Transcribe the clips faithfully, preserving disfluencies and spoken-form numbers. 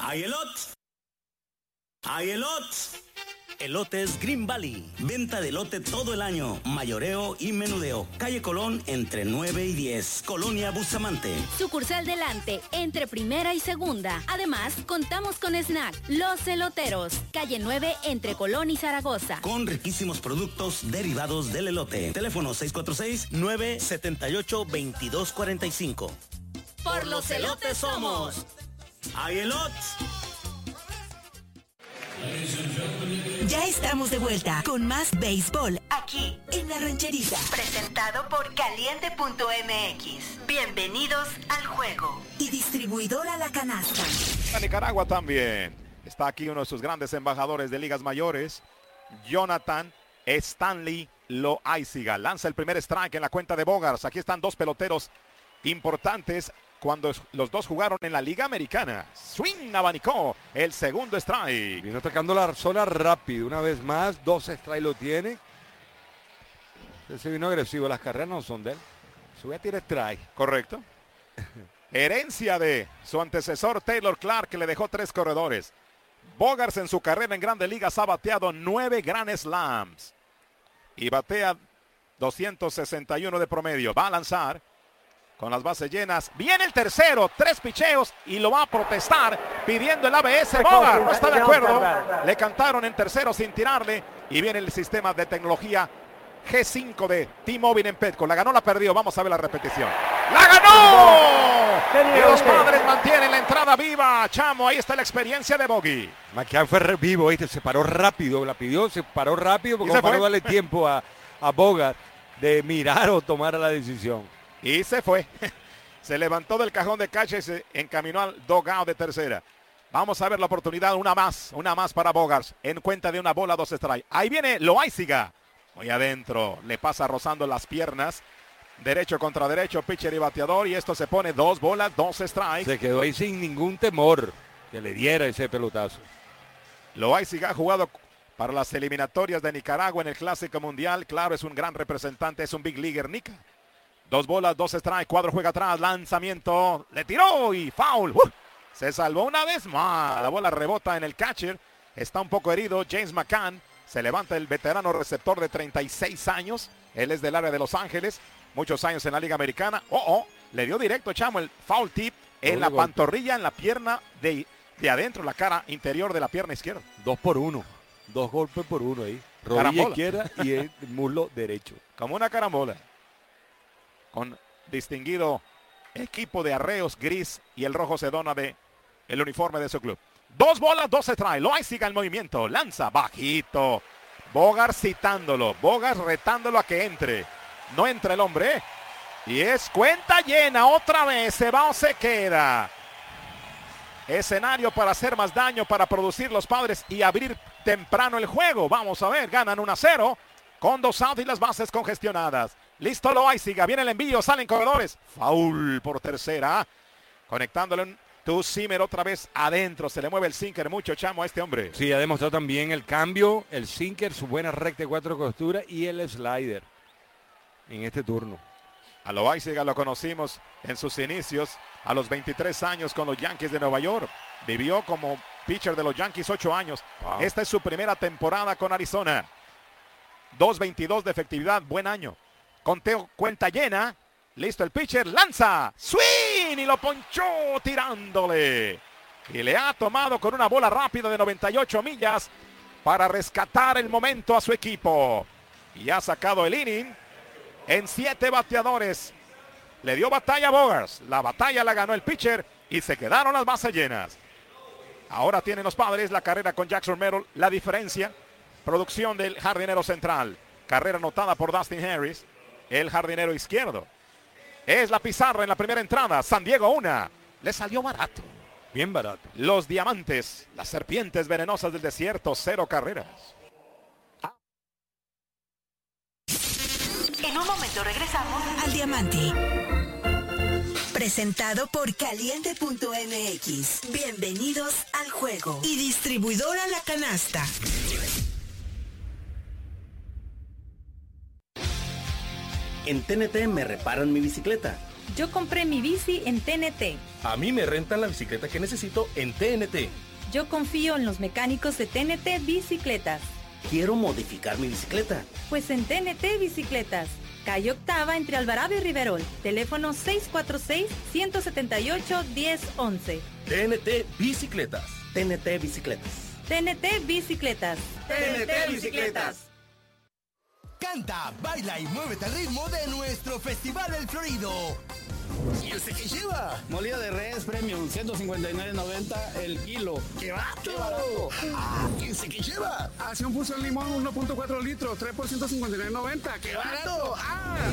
¡Hay elot! ¡Hay elot! Elotes Green Valley. Venta de elote todo el año. Mayoreo y menudeo. Calle Colón entre nueve y diez. Colonia Bustamante. Sucursal Delante, entre primera y segunda. Además, contamos con snack. Los Eloteros. Calle nueve, entre Colón y Zaragoza. Con riquísimos productos derivados del elote. Teléfono seis cuatro seis, nueve siete ocho, dos dos cuatro cinco. Por los elotes somos. ¡Hay elot! Ya estamos de vuelta con más béisbol aquí en La Rancherita. Presentado por Caliente punto M X. Bienvenidos al juego. Y distribuidora La Canasta. A Nicaragua también. Está aquí uno de sus grandes embajadores de ligas mayores, Jonathan Stanley Loaiziga. Lanza el primer strike en la cuenta de Bogaerts. Aquí están dos peloteros importantes cuando los dos jugaron en la Liga Americana. Swing abanicó el segundo strike. Vino atacando la zona rápido. Una vez más, dos strikes lo tiene. Ese vino agresivo. Las carreras no son de él. Sube a tirar strike. Correcto. Herencia de su antecesor Taylor Clark, que le dejó tres corredores. Bogaerts en su carrera en Grandes Ligas ha bateado nueve Grand Slams. Y batea doscientos sesenta y uno de promedio. Va a lanzar con las bases llenas. Viene el tercero, tres picheos y lo va a protestar pidiendo el A B S. Bogaerts no está de acuerdo. Le cantaron en tercero sin tirarle y viene el sistema de tecnología G cinco de T-Mobile en Petco. La ganó, la perdió. Vamos a ver la repetición. ¡La ganó! Y los Padres mantienen la entrada viva. Chamo, ahí está la experiencia de Bogey. McCann fue vivo, ¿viste? Se paró rápido. La pidió, se paró rápido porque para no darle tiempo a, a Bogaerts de mirar o tomar la decisión. Y se fue. Se levantó del cajón de catcher y se encaminó al dugout de tercera. Vamos a ver la oportunidad. Una más. Una más para Bogaerts. En cuenta de una bola, dos strikes. Ahí viene Loaiziga. Muy adentro. Le pasa rozando las piernas. Derecho contra derecho. Pitcher y bateador. Y esto se pone dos bolas, dos strikes. Se quedó ahí sin ningún temor que le diera ese pelotazo. Loaiziga ha jugado para las eliminatorias de Nicaragua en el Clásico Mundial. Claro, es un gran representante. Es un big leaguer Nica. Dos bolas, dos strikes, Cuadro juega atrás, lanzamiento, le tiró y foul. Uh, se salvó una vez más. La bola rebota en el catcher. Está un poco herido James McCann. Se levanta el veterano receptor de treinta y seis años. Él es del área de Los Ángeles. Muchos años en la Liga Americana. Oh, oh, le dio directo, Chamo, el foul tip en la pantorrilla, en la pierna de, de adentro, la cara interior de la pierna izquierda. Dos por uno. Dos golpes por uno ahí. Rodilla carambola. Izquierda y el muslo derecho. Como una carambola. Con distinguido equipo de arreos gris y el rojo se dona de el uniforme de su club. Dos bolas, dos strikes. Loaiziga el movimiento. Lanza bajito. Bogaerts citándolo. Bogaerts retándolo a que entre. No entra el hombre. Y es cuenta llena. Otra vez se va o se queda. Escenario para hacer más daño, para producir los Padres y abrir temprano el juego. Vamos a ver. Ganan uno a cero. Con dos outs y las bases congestionadas. Listo Loaiziga, viene el envío, salen corredores. Foul por tercera. Conectándole un two-seamer otra vez adentro. Se le mueve el sinker mucho, Chamo, a este hombre. Sí, ha demostrado también el cambio, el sinker, su buena recta de cuatro costuras y el slider en este turno. A Loaiziga lo conocimos en sus inicios a los veintitrés años con los Yankees de Nueva York. Vivió como pitcher de los Yankees ocho años. Wow. Esta es su primera temporada con Arizona. dos veintidós de efectividad, buen año. Conteo cuenta llena. Listo el pitcher. Lanza. Swing. Y lo ponchó tirándole. Y le ha tomado con una bola rápida de noventa y ocho millas para rescatar el momento a su equipo. Y ha sacado el inning en siete bateadores. Le dio batalla a Bogaerts. La batalla la ganó el pitcher y se quedaron las bases llenas. Ahora tienen los Padres la carrera con Jackson Merrill. La diferencia. Producción del jardinero central. Carrera anotada por Dustin Harris. El jardinero izquierdo. Es la pizarra en la primera entrada. San Diego una. Le salió barato. Bien barato. Los Diamantes. Las serpientes venenosas del desierto. Cero carreras. En un momento regresamos al Diamante. Presentado por Caliente punto M X. Bienvenidos al juego. Y distribuidora La Canasta. En T N T me reparan mi bicicleta. Yo compré mi bici en T N T. A mí me rentan la bicicleta que necesito en T N T. Yo confío en los mecánicos de T N T Bicicletas. Quiero modificar mi bicicleta. Pues en T N T Bicicletas, calle Octava entre Alvarado y Riverol. Teléfono seis cuatro seis, uno siete ocho, uno cero uno uno. T N T Bicicletas. T N T Bicicletas. T N T Bicicletas. T N T Bicicletas. Canta, baila y muévete al ritmo de nuestro Festival El Florido. ¿Y usted qué lleva? Molida de res premium, ciento cincuenta y nueve noventa el kilo. ¡Qué barato! Ah, ¿y usted qué lleva? Acción Fusión Limón uno punto cuatro litros, tres por ciento cincuenta y nueve noventa. ¡Qué barato! ¡Ah!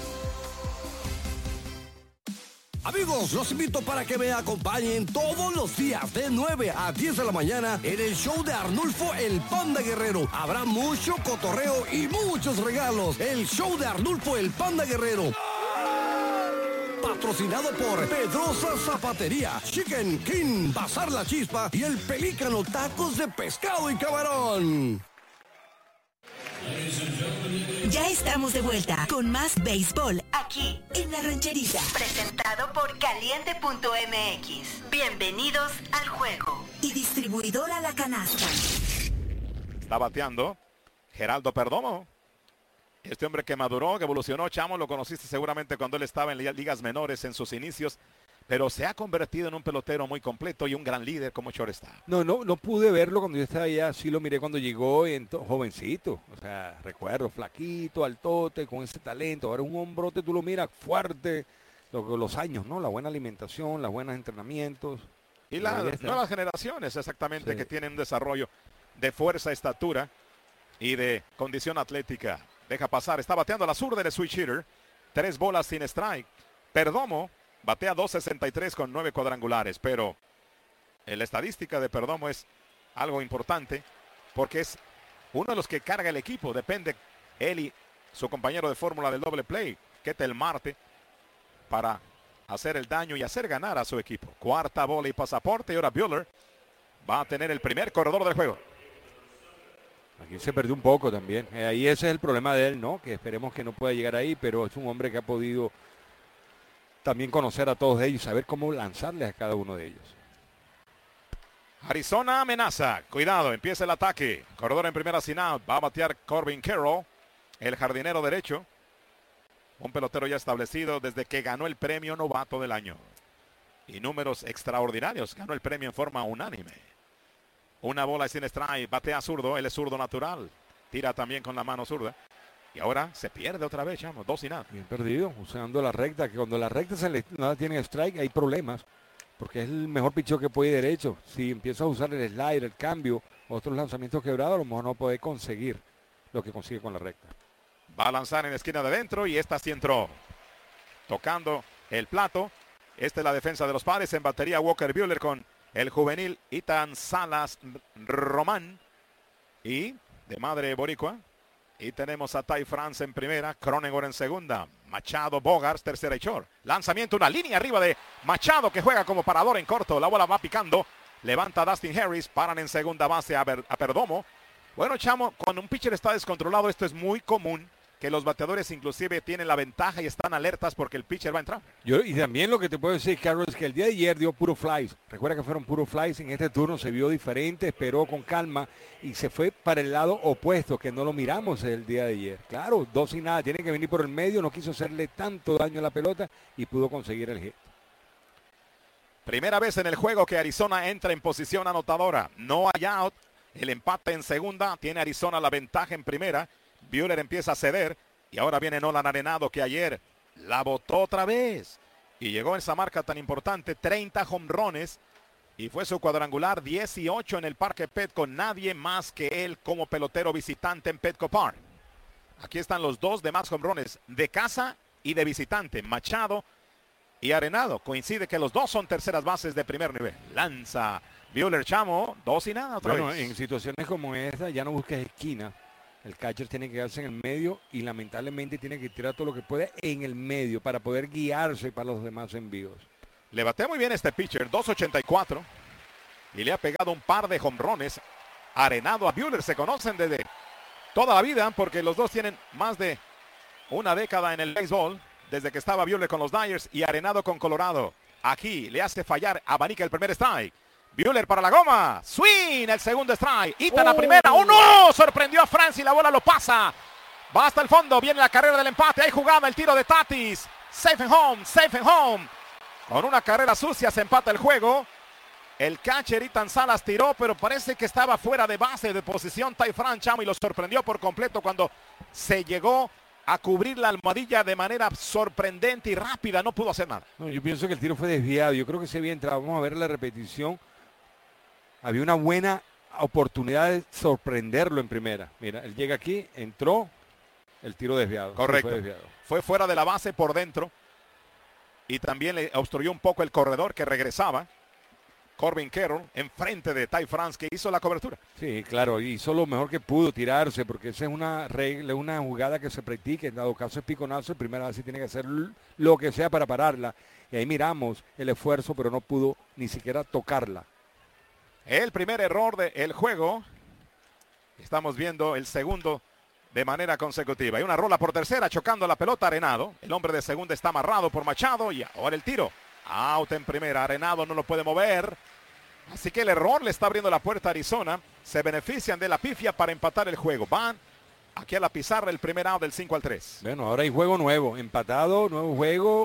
Amigos, los invito para que me acompañen todos los días de nueve a diez de la mañana en el show de Arnulfo el Panda Guerrero. Habrá mucho cotorreo y muchos regalos. El show de Arnulfo el Panda Guerrero. Patrocinado por Pedrosa Zapatería, Chicken King, Bazar La Chispa y El Pelícano Tacos de Pescado y Camarón. Ya estamos de vuelta con más béisbol aquí en La Rancherita. Presentado por Caliente punto M X. Bienvenidos al juego. Y distribuidora La Canasta. Está bateando Geraldo Perdomo. Este hombre que maduró, que evolucionó, Chamo, lo conociste seguramente cuando él estaba en ligas menores en sus inicios, pero se ha convertido en un pelotero muy completo y un gran líder como shortstop. No, no, no pude verlo cuando yo estaba allá, sí lo miré cuando llegó, en jovencito, o sea, recuerdo, flaquito, altote, con ese talento, ahora un hombrote, tú lo miras fuerte, lo, los años, ¿no? La buena alimentación, los buenos entrenamientos. Y las nuevas generaciones, exactamente, sí, que tienen un desarrollo de fuerza, estatura y de condición atlética. Deja pasar, está bateando a la zurda del switch hitter. Tres bolas sin strike. Perdomo batea dos sesenta y tres con nueve cuadrangulares, pero la estadística de Perdomo es algo importante porque es uno de los que carga el equipo. Depende él y su compañero de fórmula del doble play, Ketel Marte, para hacer el daño y hacer ganar a su equipo. Cuarta bola y pasaporte, y ahora Buehler va a tener el primer corredor del juego. Aquí se perdió un poco también. Eh, ahí ese es el problema de él, ¿no? Que esperemos que no pueda llegar ahí, pero es un hombre que ha podido también conocer a todos ellos, saber cómo lanzarles a cada uno de ellos. Arizona amenaza. Cuidado, empieza el ataque. Corredor en primera sin out. Va a batear Corbin Carroll, el jardinero derecho. Un pelotero ya establecido desde que ganó el premio novato del año. Y números extraordinarios. Ganó el premio en forma unánime. Una bola sin strike, batea zurdo, él es zurdo natural. Tira también con la mano zurda. Y ahora se pierde otra vez, Chamo, dos y nada. Bien perdido, usando la recta, que cuando la recta se le, no tiene strike hay problemas. Porque es el mejor picheo que puede ir derecho. Si empieza a usar el slider, el cambio, otros lanzamientos quebrados, a lo mejor no puede conseguir lo que consigue con la recta. Va a lanzar en la esquina de adentro y esta sí entró. Tocando el plato. Esta es la defensa de los Padres. En batería Walker Buehler con el juvenil Ethan Salas Román y de madre boricua. Y tenemos a Ty France en primera, Cronenworth en segunda, Machado, Bogaerts, tercera y short. Lanzamiento, una línea arriba de Machado que juega como parador en corto. La bola va picando, levanta a Dustin Harris, paran en segunda base a, Ber, a Perdomo. Bueno, Chamo, cuando un pitcher está descontrolado, esto es muy común, que los bateadores inclusive tienen la ventaja y están alertas porque el pitcher va a entrar. Yo, y también lo que te puedo decir, Carlos, es que el día de ayer dio puro flies. Recuerda que fueron puro flies. En este turno se vio diferente, esperó con calma y se fue para el lado opuesto, que no lo miramos el día de ayer. Claro, dos y nada, tiene que venir por el medio, no quiso hacerle tanto daño a la pelota y pudo conseguir el hit. Primera vez en el juego que Arizona entra en posición anotadora. No hay out, el empate en segunda, tiene Arizona la ventaja en primera. Buehler empieza a ceder y ahora viene Nolan Arenado que ayer la botó otra vez y llegó a esa marca tan importante, treinta jonrones y fue su cuadrangular dieciocho en el Parque Petco, nadie más que él como pelotero visitante en Petco Park. Aquí están los dos demás jonrones de casa y de visitante, Machado y Arenado. Coincide que los dos son terceras bases de primer nivel. Lanza Buehler, Chamo, dos y nada otra bueno, vez. En situaciones como esta ya no busques esquina. El catcher tiene que quedarse en el medio y lamentablemente tiene que tirar todo lo que puede en el medio para poder guiarse para los demás envíos. Le batea muy bien este pitcher, dos ochenta y cuatro. Y le ha pegado un par de jonrones. Arenado a Buehler, se conocen desde toda la vida porque los dos tienen más de una década en el béisbol. desde que estaba Buehler con los Dyers y Arenado con Colorado. Aquí le hace fallar, abanica el primer strike. Buehler para la goma. Swing, el segundo strike. Ita la oh. primera. ¡Oh, no! Sorprendió a Francis, la bola lo pasa. Va hasta el fondo, viene la carrera del empate. Hay jugada, el tiro de Tatis. Safe and home, safe and home. Con una carrera sucia se empata el juego. El catcher Ethan Salas tiró, pero parece que estaba fuera de base de posición Ty France, Chamo, y lo sorprendió por completo cuando se llegó a cubrir la almohadilla de manera sorprendente y rápida. No pudo hacer nada. No, yo pienso que el tiro fue desviado. Yo creo que se había entrado. Vamos a ver la repetición. Había una buena oportunidad de sorprenderlo en primera. Mira, él llega aquí, entró, el tiro desviado. Correcto. Fue desviado. Fue fuera de la base por dentro. Y también le obstruyó un poco el corredor que regresaba. Corbin Carroll enfrente de Ty France, que hizo la cobertura. Sí, claro, hizo lo mejor que pudo, tirarse, porque esa es una regla, una jugada que se practica. En dado caso es piconazo, el primera base tiene que hacer lo que sea para pararla. Y ahí miramos el esfuerzo, pero no pudo ni siquiera tocarla. El primer error del juego. Estamos viendo el segundo de manera consecutiva. Hay una rola por tercera, chocando la pelota Arenado. El hombre de segunda está amarrado por Machado y ahora el tiro. Out en primera, Arenado no lo puede mover. Así que el error le está abriendo la puerta a Arizona. Se benefician de la pifia para empatar el juego. Van aquí a la pizarra el primer out del cinco al tres. Bueno, ahora hay juego nuevo. Empatado, nuevo juego.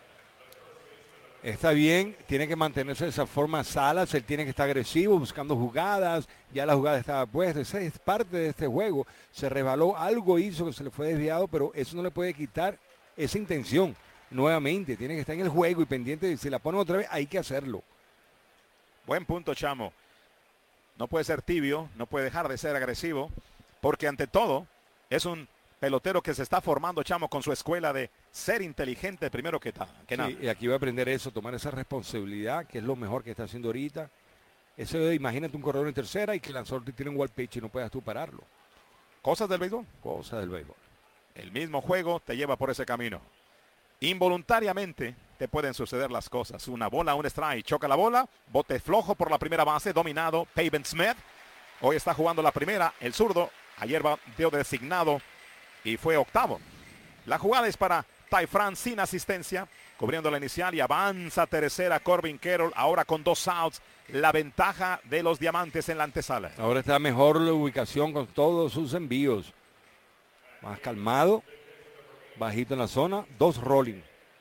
Está bien, tiene que mantenerse de esa forma Salas. Él tiene que estar agresivo, buscando jugadas. Ya la jugada estaba puesta. Esa es parte de este juego. Se resbaló, algo hizo que se le fue desviado, pero eso no le puede quitar esa intención. Nuevamente, tiene que estar en el juego y pendiente de si la ponen otra vez, hay que hacerlo. Buen punto, Chamo. No puede ser tibio, no puede dejar de ser agresivo, porque ante todo es un pelotero que se está formando, Chamo, con su escuela de ser inteligente primero que, ta, que sí, nada. Y aquí va a aprender eso, tomar esa responsabilidad, que es lo mejor que está haciendo ahorita. Eso de, imagínate un corredor en tercera y que el lanzador te tiene un wild pitch y no puedas tú pararlo. Cosas del béisbol. Cosas del béisbol. El mismo juego te lleva por ese camino. Involuntariamente te pueden suceder las cosas. Una bola, un strike, choca la bola, bote flojo por la primera base, dominado Pavin Smith. Hoy está jugando la primera, el zurdo. Ayer dio designado y fue octavo. La jugada es para Ty France sin asistencia, cubriendo la inicial y avanza tercera Corbin Carroll, ahora con dos outs. La ventaja de los Diamantes en la antesala. Ahora está mejor la ubicación con todos sus envíos. Más calmado. Bajito en la zona, dos rolling.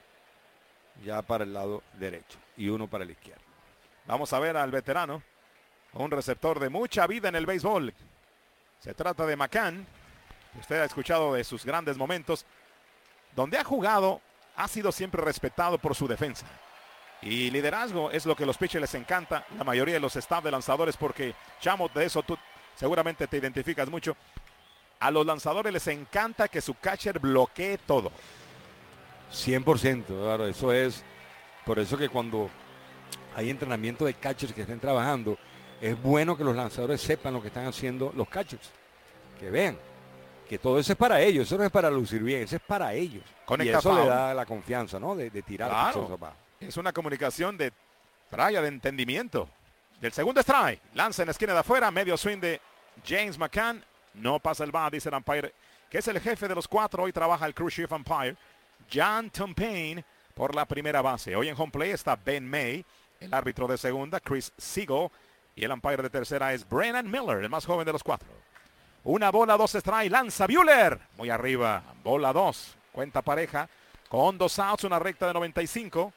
Ya para el lado derecho y uno para el izquierdo. Vamos a ver al veterano. Un receptor de mucha vida en el béisbol. Se trata de McCann. Usted ha escuchado de sus grandes momentos. Donde ha jugado, ha sido siempre respetado por su defensa. Y liderazgo es lo que a los pitchers les encanta. La mayoría de los staff de lanzadores, porque, Chamo, de eso tú seguramente te identificas mucho. A los lanzadores les encanta que su catcher bloquee todo. cien por ciento, claro, eso es. Por eso que cuando hay entrenamiento de catchers que estén trabajando, es bueno que los lanzadores sepan lo que están haciendo los catchers. Que vean que todo eso es para ellos, eso no es para lucir bien, eso es para ellos. Conecta y eso foul. le da la confianza, ¿no? De, de tirar. Claro, es una comunicación de tralla, de entendimiento. Del segundo strike, lanza en la esquina de afuera, medio swing de James McCann. No pasa el bat, dice el umpire, que es el jefe de los cuatro. Hoy trabaja el crew chief umpire, John Tompain, por la primera base. Hoy en home play está Ben May, el árbitro de segunda, Chris Siegel, y el umpire de tercera es Brennan Miller, el más joven de los cuatro. Una bola, dos strike, lanza Buehler, muy arriba, bola dos, cuenta pareja, con dos outs, una recta de noventa y cinco.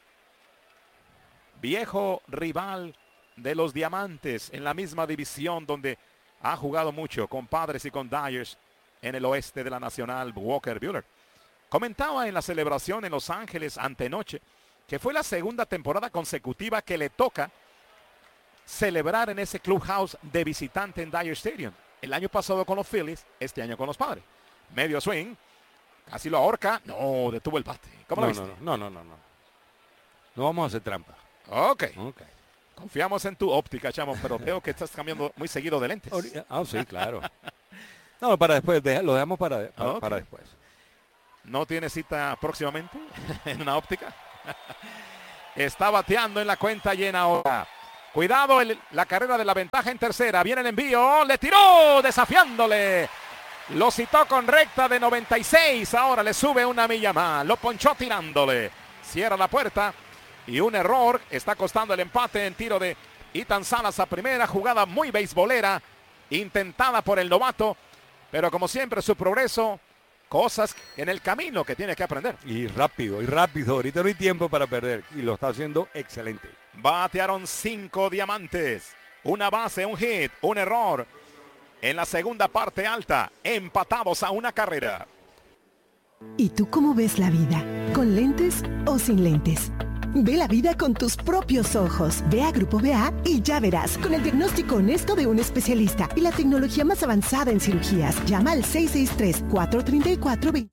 Viejo rival de los Diamantes en la misma división donde ha jugado mucho con Padres y con Dyers en el oeste de la Nacional, Walker Buehler. Comentaba en la celebración en Los Ángeles antenoche que fue la segunda temporada consecutiva que le toca celebrar en ese clubhouse de visitante en Dyer Stadium. El año pasado con los Phillies, este año con los Padres. Medio swing, casi lo ahorca, no, detuvo el bate. ¿Cómo no, lo viste? No, no, no, no, no. No vamos a hacer trampa. Ok. okay. Confiamos en tu óptica, Chamo, pero veo que estás cambiando muy seguido de lentes. Ah, sí, claro. No, para después, lo dejamos para, para, okay. para después. ¿No tiene cita próximamente en una óptica? Está bateando en la cuenta llena ahora. Cuidado, el, la carrera de la ventaja en tercera. Viene el envío, le tiró, desafiándole. Lo citó con recta de noventa y seis. Ahora le sube una milla más. Lo ponchó tirándole. Cierra la puerta. Y un error está costando el empate en tiro de Ethan Salas a primera. Jugada muy beisbolera. Intentada por el novato. Pero como siempre su progreso. Cosas en el camino que tiene que aprender. Y rápido, y rápido. Ahorita no hay tiempo para perder. Y lo está haciendo excelente. Batearon cinco diamantes. Una base, un hit, un error. En la segunda parte alta, empatados a una carrera. ¿Y tú cómo ves la vida? ¿Con lentes o sin lentes? Ve la vida con tus propios ojos. Ve a Grupo B A y ya verás, con el diagnóstico honesto de un especialista y la tecnología más avanzada en cirugías. Llama al seis seis tres, cuatro tres cuatro, dos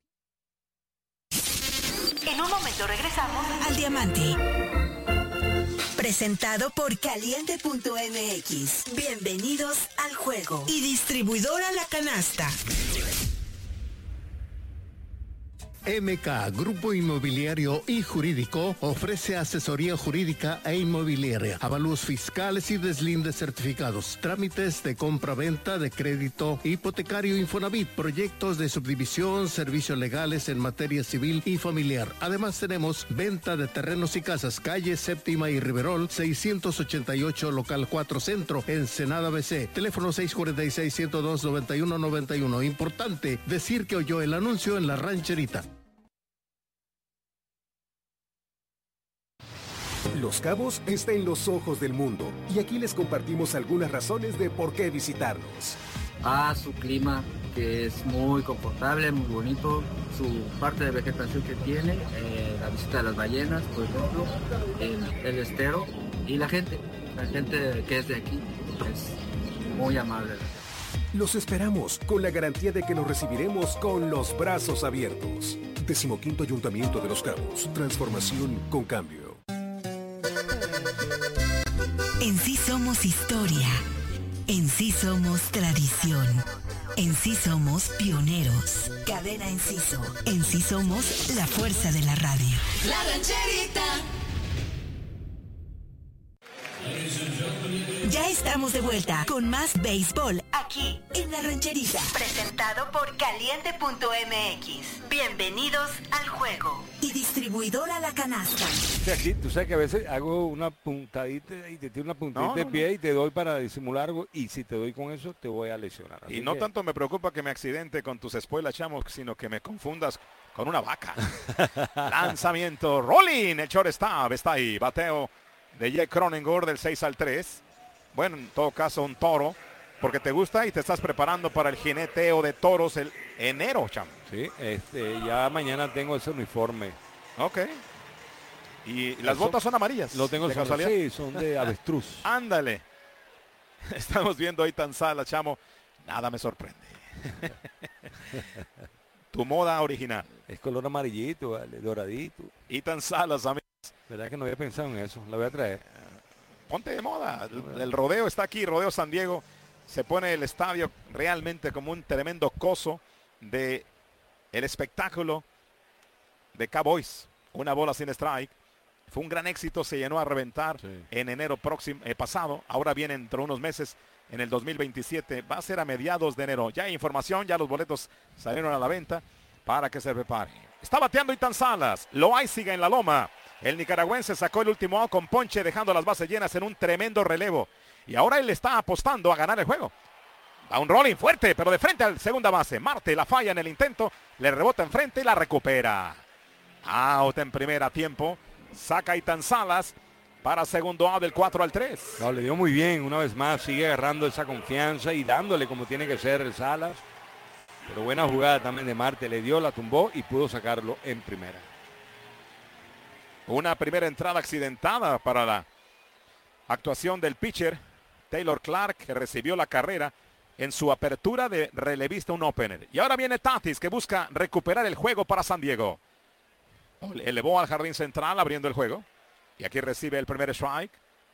cero. En un momento regresamos al Diamante. Presentado por Caliente punto M X. Bienvenidos al juego. Y distribuidora La Canasta. M K, Grupo Inmobiliario y Jurídico, ofrece asesoría jurídica e inmobiliaria, avalúos fiscales y deslindes certificados, trámites de compra-venta de crédito, hipotecario Infonavit, proyectos de subdivisión, servicios legales en materia civil y familiar. Además tenemos venta de terrenos y casas, calle Séptima y Riverol, seiscientos ochenta y ocho, local cuatro Centro, Ensenada B C, teléfono seis cuatro seis, uno cero dos, nueve uno nueve uno. Importante decir que oyó el anuncio en La Rancherita. Los Cabos está en los ojos del mundo y aquí les compartimos algunas razones de por qué visitarnos. Ah, su clima, que es muy confortable, muy bonito, su parte de vegetación que tiene, eh, la visita de las ballenas, por ejemplo, el, el estero y la gente, la gente que es de aquí es muy amable. Los esperamos con la garantía de que nos recibiremos con los brazos abiertos. Decimoquinto Ayuntamiento de Los Cabos, transformación con cambio. En sí somos historia, en sí somos tradición, en sí somos pioneros. Cadena Enciso, en sí somos la fuerza de la radio. La Rancherita. Ya estamos de vuelta con más béisbol aquí en La Rancherita. Presentado por Caliente punto M X. Bienvenidos al juego. Y distribuidora La Canasta. Sí, aquí, tú sabes que a veces hago una puntadita y te tiro una puntadita No, de no, pie no. y te doy para disimular algo. Y si te doy con eso, te voy a lesionar. Y Así no que- tanto me preocupa que me accidente con tus espuelas, chamo, sino que me confundas con una vaca. Lanzamiento, rolling, el shortstop está ahí. Bateo de Jake Cronenworth del seis al tres. Bueno, en todo caso un toro, porque te gusta y te estás preparando para el jineteo de toros el enero, chamo. Sí, este, ya mañana tengo ese uniforme. Ok. Y las Eso- botas son amarillas. Lo tengo de solo- casualidad. sí, son de avestruz. Ándale. Estamos viendo ahí tan sala, chamo. Nada me sorprende. Tu moda original. Es color amarillito, vale, doradito. Y tan salas, amigos. ¿Verdad que no había pensado en eso? La voy a traer. Ponte de moda. El, el rodeo está aquí, Rodeo San Diego. Se pone el estadio realmente como un tremendo coso de el espectáculo de Cowboys. Una bola sin strike. Fue un gran éxito, se llenó a reventar Sí. en enero próximo eh, pasado. Ahora viene dentro de unos meses en el dos mil veintisiete. Va a ser a mediados de enero. Ya hay información, ya los boletos salieron a la venta para que se prepare. Está bateando Ethan Salas. Loay sigue en la loma. El nicaragüense sacó el último out con ponche, dejando las bases llenas en un tremendo relevo. Y ahora él está apostando a ganar el juego. A un rolling fuerte, pero de frente al segunda base. Marte la falla en el intento. Le rebota enfrente y la recupera. Out en primera, tiempo. Saca Ethan Salas para segundo out del cuatro al tres. No, le dio muy bien una vez más. Sigue agarrando esa confianza y dándole como tiene que ser el Salas. Pero buena jugada también de Marte. Le dio, la tumbó y pudo sacarlo en primera. Una primera entrada accidentada para la actuación del pitcher Taylor Clark, que recibió la carrera en su apertura de relevista, un opener. Y ahora viene Tatis, que busca recuperar el juego para San Diego. Elevó al jardín central abriendo el juego. Y aquí recibe el primer strike.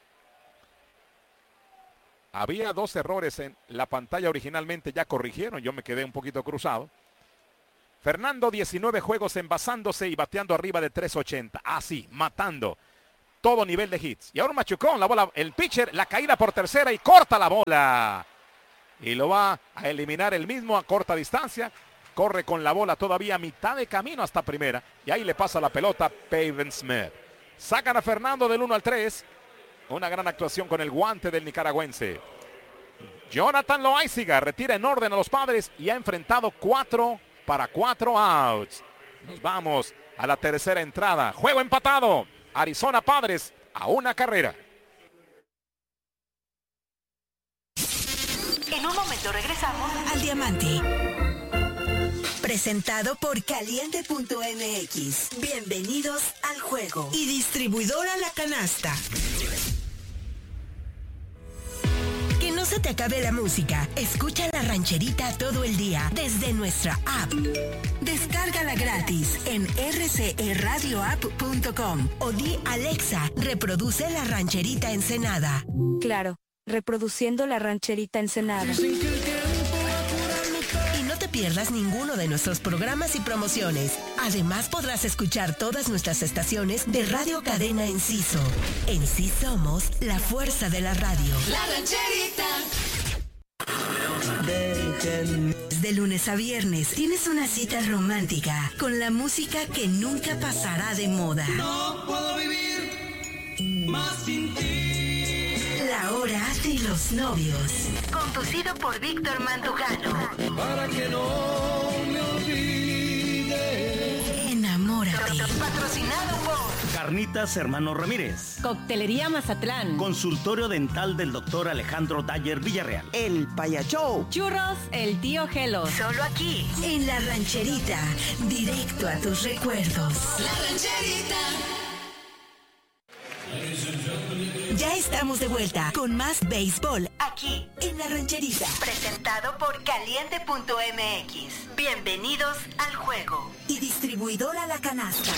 Había dos errores en la pantalla originalmente, ya corrigieron. Yo me quedé un poquito cruzado. Fernando, diecinueve juegos envasándose y bateando arriba de tres ochenta. Así, matando todo nivel de hits. Y ahora un machucón, la bola, el pitcher, la caída por tercera y corta la bola. y lo va a eliminar él mismo a corta distancia. Corre con la bola todavía a mitad de camino hasta primera. Y ahí le pasa la pelota a Pavin Smith. Sacan a Fernando del uno al tres. Una gran actuación con el guante del nicaragüense. Jonathan Loaiziga retira en orden a los Padres y ha enfrentado cuatro para cuatro outs. Nos vamos a la tercera entrada. Juego empatado. Arizona Padres a una carrera. En un momento regresamos al Diamante. Presentado por Caliente punto M X. Bienvenidos al juego. Y distribuidora La Canasta. Que no se te acabe la música. Escucha La Rancherita todo el día desde nuestra app. Descárgala gratis en r c e radio app punto com o di Alexa, reproduce La Rancherita Ensenada. Claro, reproduciendo La Rancherita Ensenada. Y no te pierdas ninguno de nuestros programas y promociones. Además podrás escuchar todas nuestras estaciones de Radio Cadena Enciso. En sí somos la fuerza de la radio. La Rancherita. De lunes a viernes tienes una cita romántica con la música que nunca pasará de moda. No puedo vivir más sin ti. La hora de los novios. Conducido por Víctor Mandujano. Para que no me olvide. Enamórate. Patrocinado por Carnitas Hermano Ramírez. Coctelería Mazatlán. Consultorio dental del doctor Alejandro Dayer Villarreal. El Payachou. Churros El Tío Gelo. Solo aquí, en La Rancherita. Directo a tus recuerdos. La Rancherita. Ya estamos de vuelta con más béisbol aquí en La Rancherita. Presentado por Caliente punto M X. Bienvenidos al juego. Y distribuidora La Canasta.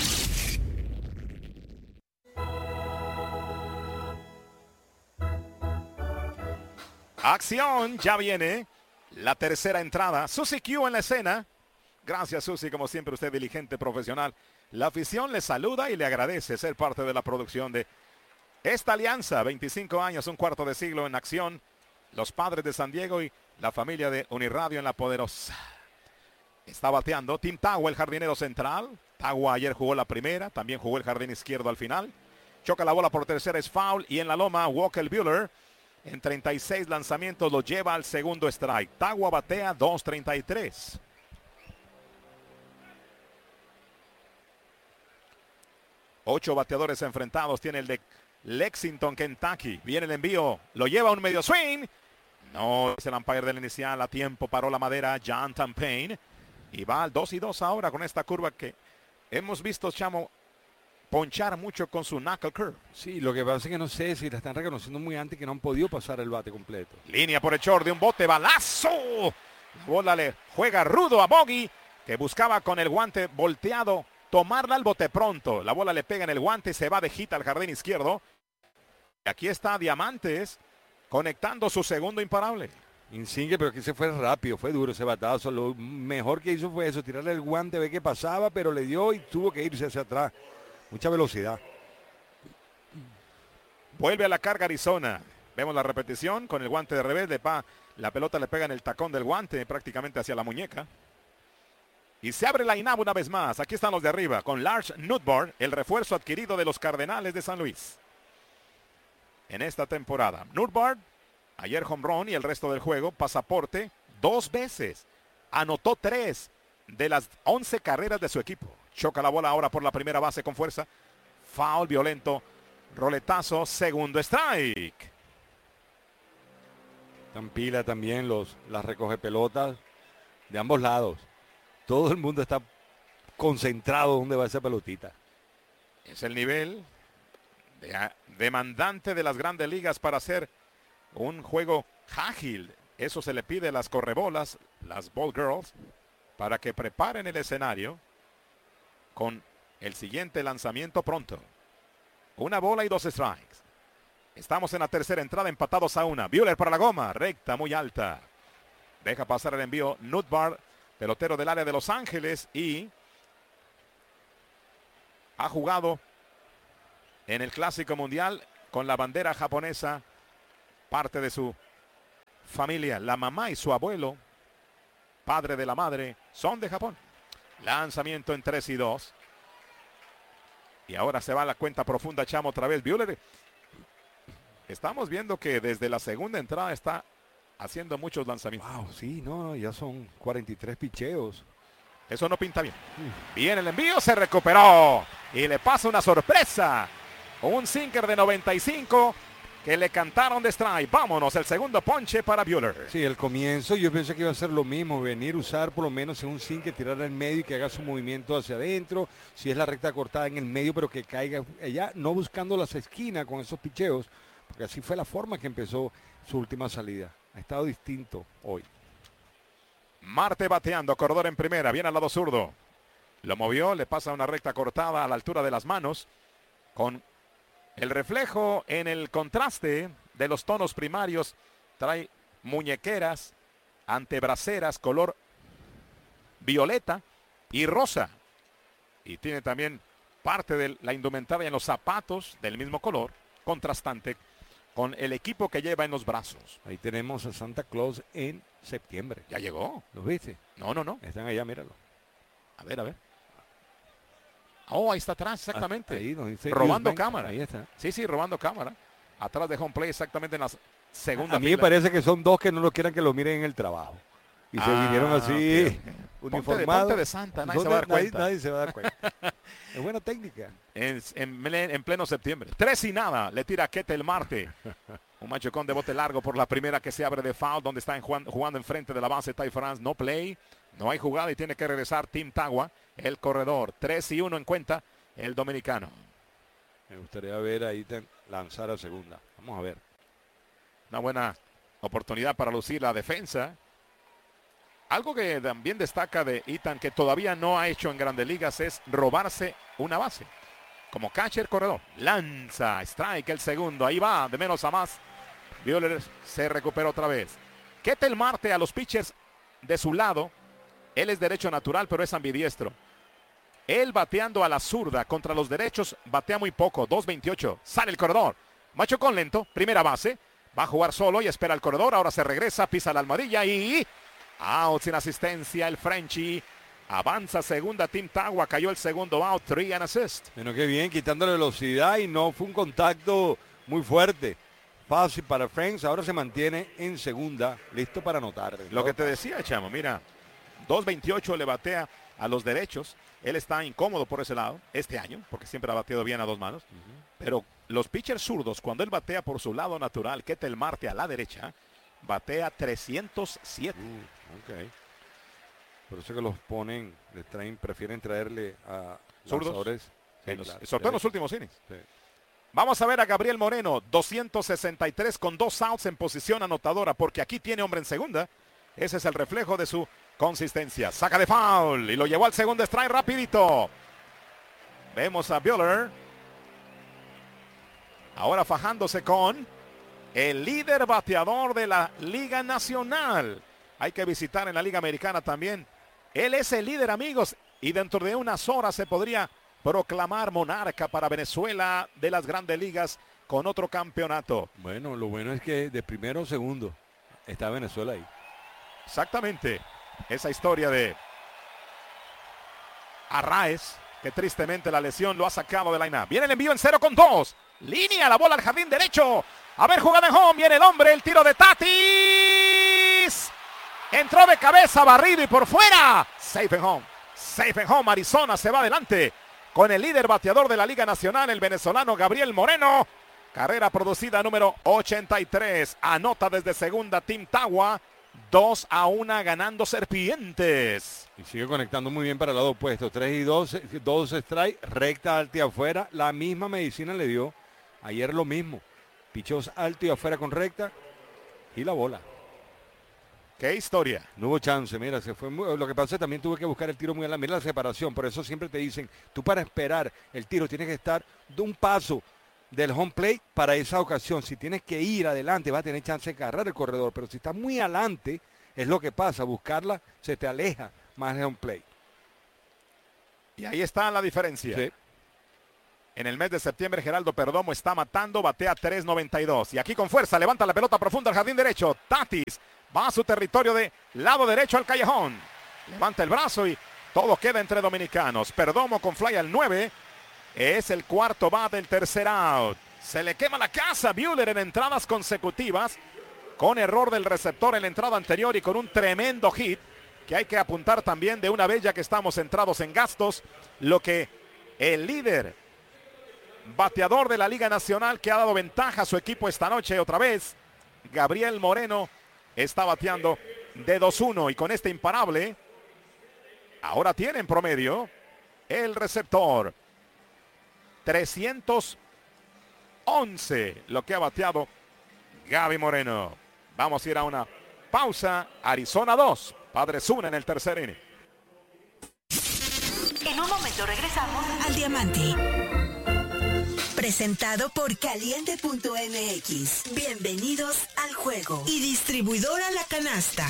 Acción, ya viene la tercera entrada. Susie Q en la escena. Gracias, Susie, como siempre usted diligente, profesional. La afición le saluda y le agradece ser parte de la producción de esta alianza. veinticinco años, un cuarto de siglo en acción. Los Padres de San Diego y la familia de Uniradio en la poderosa. Está bateando Tim Tagua, el jardinero central. Tagua ayer jugó la primera, también jugó el jardín izquierdo al final. Choca la bola por tercera, es foul. Y en la loma, Walker Buehler, en treinta y seis lanzamientos, lo lleva al segundo strike. Tagua batea dos treinta y tres. Ocho bateadores enfrentados tiene el de Lexington, Kentucky. Viene el envío, lo lleva a un medio swing. No es el umpire del inicial, a tiempo paró la madera John Tampain. Y va al dos y dos ahora con esta curva que hemos visto, Chamo, ponchar mucho con su knuckle curve. Sí, lo que pasa es que no sé si la están reconociendo muy antes, que no han podido pasar el bate completo. Línea por el short de un bote, balazo. La bola le juega rudo a Boggy, que buscaba con el guante volteado tomarla al bote pronto. La bola le pega en el guante y se va de hit al jardín izquierdo. Y aquí está Diamantes conectando su segundo imparable. Insigne, pero aquí se fue rápido, fue duro ese batazo. Lo mejor que hizo fue eso, tirarle el guante, ver qué pasaba, pero le dio y tuvo que irse hacia atrás. Mucha velocidad. Vuelve a la carga Arizona. Vemos la repetición con el guante de revés. Le pa, la pelota le pega en el tacón del guante, prácticamente hacia la muñeca. Y se abre la I N A B una vez más. Aquí están los de arriba con Lars Nootbaar, el refuerzo adquirido de los Cardenales de San Luis en esta temporada. Nootbaar, ayer home run y el resto del juego, pasaporte dos veces. Anotó tres de las once carreras de su equipo. Choca la bola ahora por la primera base con fuerza. Foul violento. Roletazo, segundo strike. Tampila también los, las recoge pelotas de ambos lados. Todo el mundo está concentrado donde va esa pelotita. Es el nivel de, a, demandante de las grandes ligas para hacer un juego ágil. Eso se le pide a las correbolas, las ball girls, para que preparen el escenario con el siguiente lanzamiento pronto. Una bola y dos strikes. Estamos en la tercera entrada, empatados a una. Buehler para la goma, recta muy alta. Deja pasar el envío Nootbaar, pelotero del área de Los Ángeles, y ha jugado en el Clásico Mundial con la bandera japonesa, parte de su familia. La mamá y su abuelo, padre de la madre, son de Japón. Lanzamiento en tres y dos. Y ahora se va a la cuenta profunda, Chamo, otra vez. Buehler. Estamos viendo que desde la segunda entrada está haciendo muchos lanzamientos. Wow, sí, no, ya son cuarenta y tres picheos. Eso no pinta bien. Viene el envío, se recuperó. Y le pasa una sorpresa. Un sinker de noventa y cinco que le cantaron de strike. Vámonos, el segundo ponche para Buehler. Sí, el comienzo yo pensé que iba a ser lo mismo, venir, usar por lo menos en un sinker, tirar al medio y que haga su movimiento hacia adentro. Si es la recta cortada en el medio, pero que caiga allá, no buscando las esquinas con esos picheos, porque así fue la forma que empezó su última salida. Ha estado distinto hoy. Marte bateando, corredor en primera, viene al lado zurdo. Lo movió, le pasa una recta cortada a la altura de las manos, con el reflejo en el contraste de los tonos primarios. Trae muñequeras, antebraceras, color violeta y rosa. Y tiene también parte de la indumentaria en los zapatos del mismo color, contrastante con el equipo que lleva en los brazos. Ahí tenemos a Santa Claus en septiembre. Ya llegó. ¿Los viste? No, no, no. Están allá, míralo. A ver, a ver. Oh, ahí está atrás, exactamente. Ah, ahí nos dice robando Newsbank, cámara. Ahí está. Sí, sí, robando cámara. Atrás de home play, exactamente en la segunda A mí fila. me parece que son dos que no lo quieran que lo miren en el trabajo. Y se Ah, vinieron así, okay, okay. uniformados. Ponte de santa, nadie se va a dar Nadie, cuenta. nadie se va a dar cuenta. Es buena técnica. En, en, en pleno septiembre. Tres y nada. Le tira Ketel Marte. Un machucón de bote largo por la primera que se abre de foul, donde están jugando, jugando enfrente de la base Ty France. No play. No hay jugada y tiene que regresar Tim Tagua, el corredor. Tres y uno en cuenta el dominicano. Me gustaría ver ahí lanzar a segunda. Vamos a ver. Una buena oportunidad para lucir la defensa. Algo que también destaca de Ethan, que todavía no ha hecho en Grandes Ligas, es robarse una base. Como catcher, corredor. Lanza, strike el segundo. Ahí va, de menos a más. Buehler se recupera otra vez. Ketel Marte a los pitchers de su lado. Él es derecho natural, pero es ambidiestro. Él bateando a la zurda contra los derechos, batea muy poco. dos veintiocho. Sale el corredor. Machucón lento, primera base. Va a jugar solo y espera el corredor. Ahora se regresa, pisa la almohadilla y... out sin asistencia el Frenchie. Avanza segunda Tim Tagua. Cayó el segundo out. Three and assist. Bueno, qué bien, quitándole velocidad y no fue un contacto muy fuerte. Fácil para Franks. Ahora se mantiene en segunda. Listo para anotar. Lo que te decía, Chamo. Mira, dos veintiocho le batea a los derechos. Él está incómodo por ese lado este año, porque siempre ha bateado bien a dos manos. Uh-huh. Pero los pitchers zurdos, cuando él batea por su lado natural, Ketel Marte a la derecha, batea trescientos siete. Uh, ok. Por eso que los ponen, les traen, prefieren traerle a zurdos. Sí, los, claro, sobre todo en los últimos innings. Sí. Vamos a ver a Gabriel Moreno, doscientos sesenta y tres con dos outs en posición anotadora, porque aquí tiene hombre en segunda. Ese es el reflejo de su consistencia. Saca de foul y lo llevó al segundo strike rapidito. Vemos a Buehler. Ahora fajándose con el líder bateador de la Liga Nacional. Hay que visitar en la Liga Americana también. Él es el líder, amigos, y dentro de unas horas se podría proclamar monarca para Venezuela de las Grandes Ligas con otro campeonato. Bueno, lo bueno es que de primero o segundo está Venezuela ahí. Exactamente. Esa historia de Arraez, que tristemente la lesión lo ha sacado de la line-up. Viene el envío en cero con dos. Línea, la bola al jardín derecho. A ver, jugada en home. Viene el hombre, el tiro de Tatis. Entró de cabeza, barrido y por fuera. Safe en home. Safe en home. Arizona se va adelante con el líder bateador de la Liga Nacional, el venezolano Gabriel Moreno. Carrera producida número ochenta y tres. Anota desde segunda Tim Tagua. dos a uno ganando Serpientes. Y sigue conectando muy bien para el lado opuesto. tres y dos, dos strike, recta alta y afuera. La misma medicina le dio ayer lo mismo. Pichos alto y afuera con recta y la bola. ¿Qué historia? No hubo chance, mira, se fue muy, lo que pasa es que también tuve que buscar el tiro muy a la mira la separación, por eso siempre te dicen, tú para esperar el tiro tienes que estar de un paso del home plate para esa ocasión. Si tienes que ir adelante, vas a tener chance de cargar el corredor, pero si estás muy adelante, es lo que pasa, buscarla se te aleja más del home plate. Y ahí está la diferencia. Sí. En el mes de septiembre, Geraldo Perdomo está matando, batea tres noventa y dos. Y aquí con fuerza, levanta la pelota profunda al jardín derecho. Tatis va a su territorio de lado derecho al callejón. Levanta el brazo y todo queda entre dominicanos. Perdomo con fly al nueve. Es el cuarto bat del tercer out. Se le quema la casa. Buehler en entradas consecutivas. Con error del receptor en la entrada anterior y con un tremendo hit. Que hay que apuntar también de una vez ya que estamos centrados en gastos. Lo que el líder bateador de la Liga Nacional que ha dado ventaja a su equipo esta noche otra vez. Gabriel Moreno está bateando de dos uno y con este imparable. Ahora tiene en promedio el receptor trescientos once lo que ha bateado Gaby Moreno. Vamos a ir a una pausa. Arizona dos, Padres uno en el tercer inning. En un momento regresamos al Diamante. Presentado por Caliente punto M X. Bienvenidos al juego. Y distribuidora La Canasta.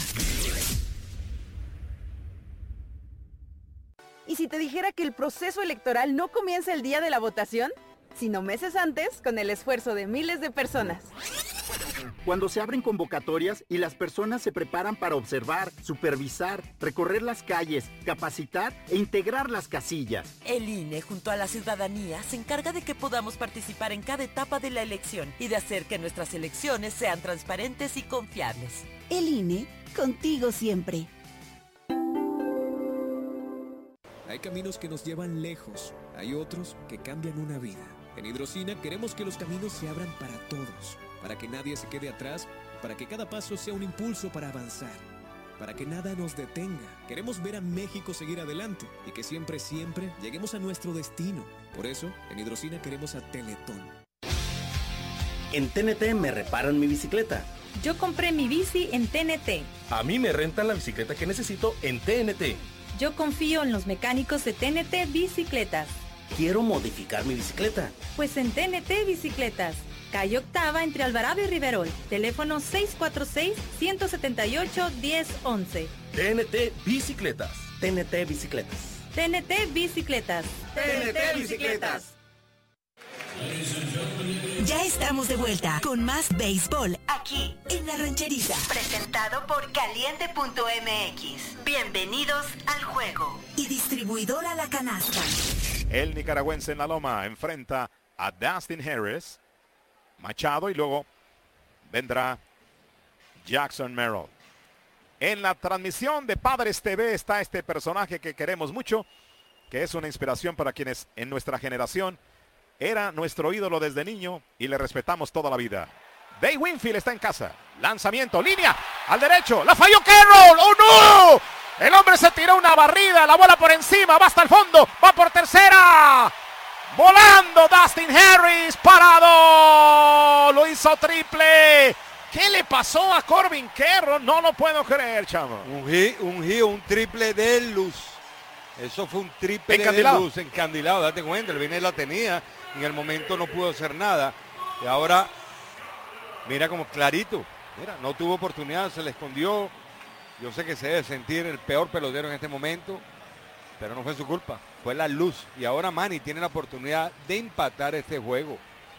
¿Y si te dijera que el proceso electoral no comienza el día de la votación, sino meses antes con el esfuerzo de miles de personas? Cuando se abren convocatorias y las personas se preparan para observar, supervisar, recorrer las calles, capacitar e integrar las casillas. El I N E, junto a la ciudadanía, se encarga de que podamos participar en cada etapa de la elección y de hacer que nuestras elecciones sean transparentes y confiables. El I N E, contigo siempre. Hay caminos que nos llevan lejos, hay otros que cambian una vida. En Hidrocina queremos que los caminos se abran para todos, para que nadie se quede atrás, para que cada paso sea un impulso para avanzar, para que nada nos detenga. Queremos ver a México seguir adelante y que siempre, siempre lleguemos a nuestro destino. Por eso, en Hidrocina queremos a Teletón. En T N T me reparan mi bicicleta. Yo compré mi bici en T N T. A mí me rentan la bicicleta que necesito en T N T. Yo confío en los mecánicos de T N T Bicicletas. Quiero modificar mi bicicleta. Pues en T N T Bicicletas, calle Octava entre Alvarado y Riverol. Teléfono seis cuatro seis, uno siete ocho, uno cero uno uno. T N T Bicicletas. T N T Bicicletas. T N T Bicicletas. T N T Bicicletas. Ya estamos de vuelta con más béisbol aquí en La Rancherita. Presentado por Caliente punto M X. Bienvenidos al juego. Y distribuidora La Canasta. El nicaragüense en la loma enfrenta a Dustin Harris, Machado y luego vendrá Jackson Merrill. En la transmisión de Padres T V está este personaje que queremos mucho, que es una inspiración para quienes en nuestra generación era nuestro ídolo desde niño y le respetamos toda la vida. Dave Winfield está en casa. Lanzamiento, línea, al derecho. La falló Carroll. ¡Oh, no! El hombre se tiró una barrida. La bola por encima. Va hasta el fondo. Va por tercera. Volando Dustin Harris. Parado. Lo hizo triple. ¿Qué le pasó a Corbin Carroll? No lo puedo creer, chamo. Un hit, un hit, un triple de luz. Eso fue un triple encandilado. de luz, encandilado. Date cuenta, el Vine la tenía. En el momento no pudo hacer nada. Y ahora, mira como clarito. Mira, no tuvo oportunidad, se le escondió. Yo sé que se debe sentir el peor pelotero en este momento, pero no fue su culpa. Fue la luz. Y ahora Manny tiene la oportunidad de empatar este juego.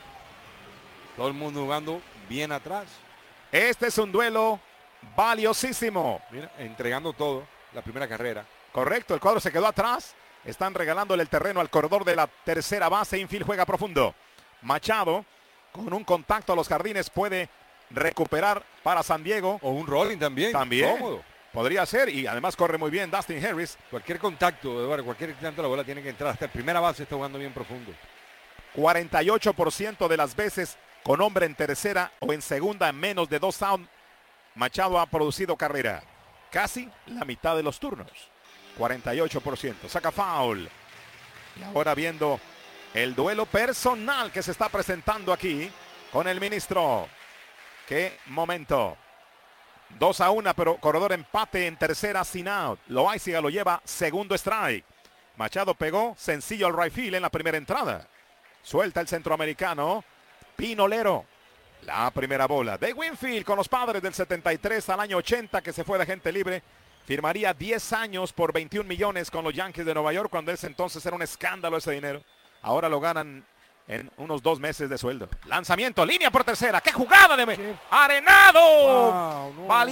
Todo el mundo jugando bien atrás. Este es un duelo valiosísimo. Mira, entregando todo, la primera carrera. Correcto, el cuadro se quedó atrás. Están regalándole el terreno al corredor de la tercera base. Infield juega profundo. Machado, con un contacto a los jardines, puede recuperar para San Diego. O un rolling también. También. Cómodo. Podría ser. Y además corre muy bien Dustin Harris. Cualquier contacto, Eduardo, cualquier contacto, la bola tiene que entrar. Hasta el primera base está jugando bien profundo. cuarenta y ocho por ciento de las veces con hombre en tercera o en segunda en menos de dos outs, Machado ha producido carrera. Casi la mitad de los turnos. cuarenta y ocho por ciento. Saca foul. Y ahora viendo el duelo personal que se está presentando aquí con el ministro. Qué momento. dos a uno, pero corredor empate en tercera sin out. Loaiziga lo lleva segundo strike. Machado pegó sencillo al right field en la primera entrada. Suelta el centroamericano. Pinolero. La primera bola. De Winfield con los Padres del setenta y tres al año ochenta, que se fue de agente libre. Firmaría diez años por veintiún millones con los Yankees de Nueva York, cuando ese entonces era un escándalo ese dinero. Ahora lo ganan en unos dos meses de sueldo. Lanzamiento, línea por tercera. ¡Qué jugada de me... Arenado! Wow, no.